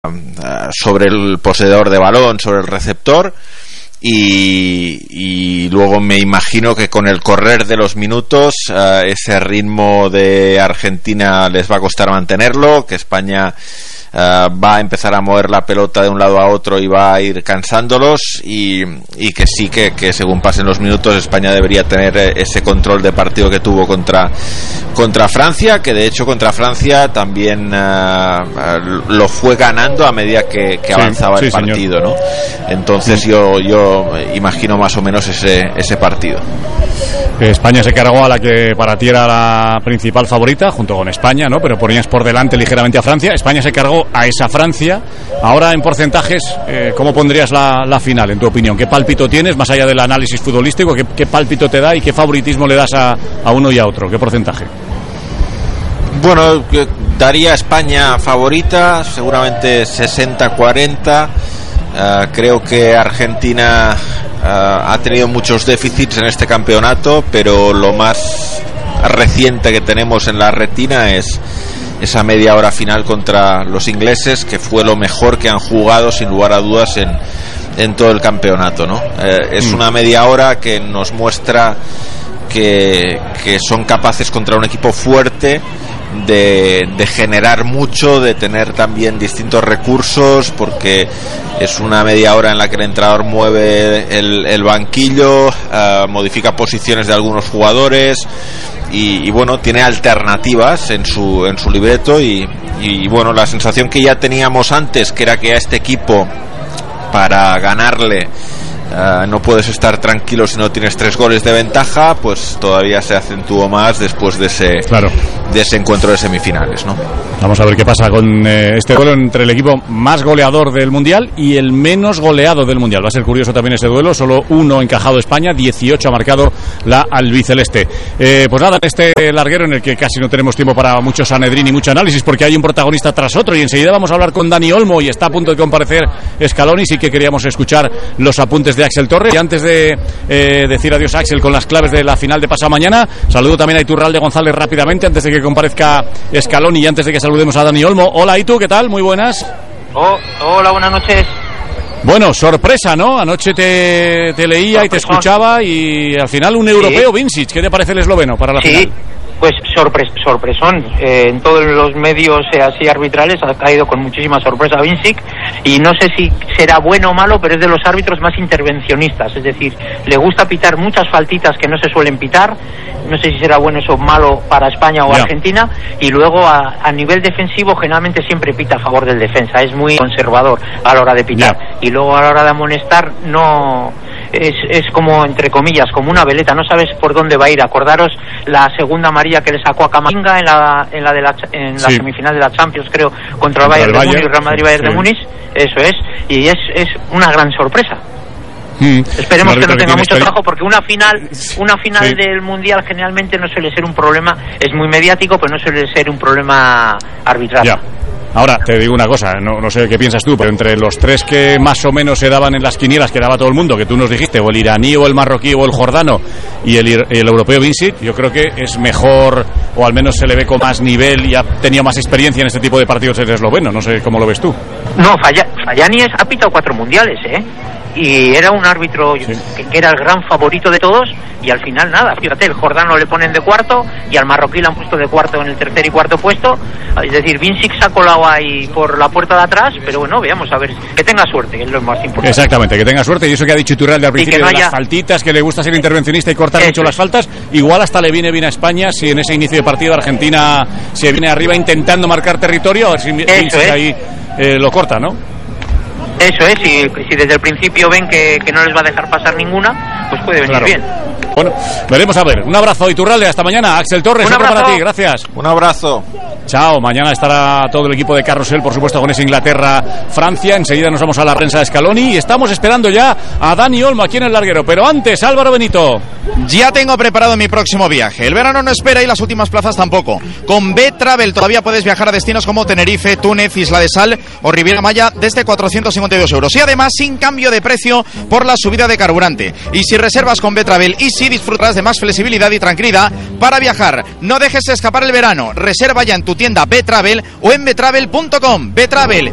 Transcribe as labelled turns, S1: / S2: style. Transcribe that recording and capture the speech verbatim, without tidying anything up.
S1: sobre el poseedor de balón, sobre el receptor. Y, y luego me imagino que con el correr de los minutos uh, ese ritmo de Argentina les va a costar mantenerlo, que España uh, va a empezar a mover la pelota de un lado a otro y va a ir cansándolos, y, y que sí que, que según pasen los minutos España debería tener ese control de partido que tuvo contra, contra Francia, que de hecho contra Francia también uh, lo fue ganando a medida que, que avanzaba sí, sí, el partido, señor. ¿no? Entonces sí. yo, yo imagino más o menos ese, ese partido.
S2: España se cargó a la que para ti era la principal favorita, junto con España, ¿no? Pero ponías por delante ligeramente a Francia. España se cargó a esa Francia. Ahora, en porcentajes, eh, ¿cómo pondrías la, la final, en tu opinión? ¿Qué pálpito tienes, más allá del análisis futbolístico? ¿Qué, qué pálpito te da y qué favoritismo le das a, a uno y a otro? ¿Qué porcentaje?
S1: Bueno, daría a España favorita, seguramente sesenta cuarenta. Uh, creo que Argentina uh, ha tenido muchos déficits en este campeonato, pero lo más reciente que tenemos en la retina es esa media hora final contra los ingleses, que fue lo mejor que han jugado sin lugar a dudas en, en todo el campeonato, ¿no? Uh, es mm. una media hora que nos muestra que, que son capaces contra un equipo fuerte De, de generar mucho, de tener también distintos recursos, porque es una media hora en la que el entrenador mueve el, el banquillo, uh, modifica posiciones de algunos jugadores y, y bueno, tiene alternativas en su, en su libreto y, y bueno, la sensación que ya teníamos antes, que era que a este equipo para ganarle Uh, no puedes estar tranquilo si no tienes tres goles de ventaja, pues todavía se acentuó más después de ese
S2: claro.
S1: de ese encuentro de semifinales, ¿no?
S2: Vamos a ver qué pasa con eh, este duelo entre el equipo más goleador del Mundial y el menos goleado del Mundial. Va a ser curioso también ese duelo, solo uno encajado España, dieciocho ha marcado la albiceleste. Eh, pues nada, este larguero en el que casi no tenemos tiempo para mucho sanedrín y mucho análisis, porque hay un protagonista tras otro, y enseguida vamos a hablar con Dani Olmo y está a punto de comparecer Scaloni. Sí que queríamos escuchar los apuntes de Axel Torres. Y antes de eh, decir adiós a Axel con las claves de la final de pasado mañana, saludo también a Iturralde González rápidamente antes de que comparezca Scaloni y antes de que saludemos a Dani Olmo. Hola Itu, ¿qué tal? Muy buenas.
S3: Oh, hola, buenas noches.
S2: Bueno, sorpresa, ¿no? Anoche te, te leía sorpresa. Y te escuchaba y al final un europeo, sí. Vincic. ¿Qué te parece el esloveno para la
S3: sí.
S2: final?
S3: Pues sorpres, sorpresón, eh, en todos los medios eh, así arbitrales ha caído con muchísima sorpresa Vincic, y no sé si será bueno o malo, pero es de los árbitros más intervencionistas, es decir, le gusta pitar muchas faltitas que no se suelen pitar. No sé si será bueno eso o malo para España o
S2: ya.
S3: Argentina, y luego a, a nivel defensivo generalmente siempre pita a favor del defensa, es muy conservador a la hora de pitar, ya. Y luego a la hora de amonestar no... Es, es como, entre comillas, como una veleta, no sabes por dónde va a ir. Acordaros la segunda amarilla que le sacó a Camavinga en la en la de la, en la sí. semifinal de la Champions, creo, contra el Bayern, Bayern de Múnich, Real Madrid Bayern sí. de Múnich, eso es, y es, es una gran sorpresa. Hmm. Esperemos que no tenga mucho trabajo, porque una final una final sí. del Mundial generalmente no suele ser un problema, es muy mediático, pero no suele ser un problema arbitral.
S2: Ya. Ahora, te digo una cosa, no, no sé qué piensas tú, pero entre los tres que más o menos se daban en las quinielas, que daba todo el mundo, que tú nos dijiste, o el iraní, o el marroquí, o el jordano, y el, el europeo Vincic, yo creo que es mejor, o al menos se le ve con más nivel y ha tenido más experiencia en este tipo de partidos el esloveno. No sé cómo lo ves tú.
S3: No, Fallani ha pitado cuatro mundiales, ¿eh? Y era un árbitro sí. que, que era el gran favorito de todos, y al final nada, fíjate, el jordano le ponen de cuarto y al marroquí le han puesto de cuarto en el tercer y cuarto puesto, es decir, Vincic se ha colado ahí por la puerta de atrás, pero bueno, veamos a ver, que tenga suerte, que es lo más importante.
S2: Exactamente, que tenga suerte, y eso que ha dicho Iturralde al principio no haya... de las faltitas, que le gusta ser intervencionista y cortar eso mucho es. Las faltas, igual hasta le viene bien a España si en ese inicio de partido Argentina se viene arriba intentando marcar territorio, a ver si Vincic es. ahí eh, lo corta, ¿no?
S3: Eso es, si, si desde el principio ven que, que no les va a dejar pasar ninguna, pues puede venir claro. bien.
S2: Bueno, veremos a ver. Un abrazo, Iturralde, hasta mañana. Axel Torres,
S3: un abrazo
S2: para ti, gracias.
S1: Un abrazo.
S2: Chao, mañana estará todo el equipo de Carrusel, por supuesto, con ese Inglaterra-Francia. Enseguida nos vamos a la prensa de Scaloni y estamos esperando ya a Dani Olmo aquí en el larguero. Pero antes, Álvaro Benito.
S4: Ya tengo preparado mi próximo viaje. El verano no espera y las últimas plazas tampoco. Con B-Travel todavía puedes viajar a destinos como Tenerife, Túnez, Isla de Sal o Riviera Maya desde cuatrocientos cincuenta y dos euros. Y además sin cambio de precio por la subida de carburante. Y si reservas con B-Travel Easy, disfrutarás de más flexibilidad y tranquilidad para viajar. No dejes escapar el verano. Reserva ya en tu tienda B-Travel o en betravel punto com. B-Travel